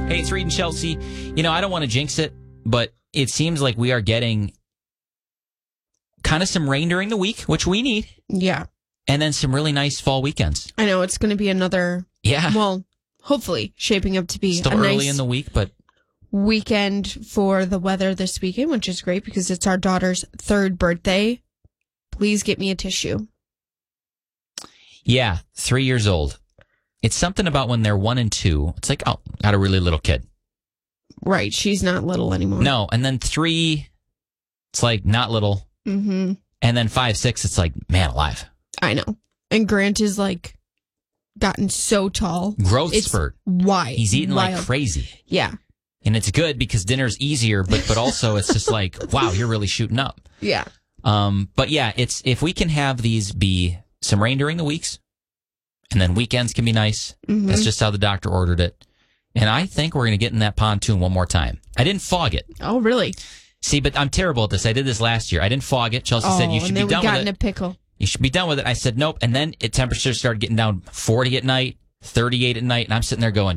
Hey, it's Reed and Chelsea. I don't want to jinx it, but it seems like we are getting kind of some rain during the week, which we need. Yeah. And then some really nice fall weekends. I know it's going to be another, well, hopefully shaping up to be still a early nice in the week, but weekend for the weather this weekend, which is great because it's our daughter's 3rd birthday. Please get me a tissue. Yeah, 3 years old. It's something about when they're 1 and 2. It's like, oh, got a really little kid. Right. She's not little anymore. No. And then 3, it's like not little. Mm-hmm. And then 5, 6, it's like, man alive. I know. And Grant is like gotten so tall. Growth spurt. Why? He's eating like crazy. Yeah. And it's good because dinner's easier, but also it's just like, wow, you're really shooting up. Yeah. But yeah, it's if we can have these be some rain during the weeks, and then weekends can be nice. Mm-hmm. That's just how the doctor ordered it. And I think we're going to get in that pontoon one more time. I didn't fog it. Oh, really? See, but I'm terrible at this. I did this last year. I didn't fog it. Chelsea said you should be done with it. And then we got in a pickle. You should be done with it. I said nope. And then temperatures started getting down 40 at night, 38 at night, and I'm sitting there going,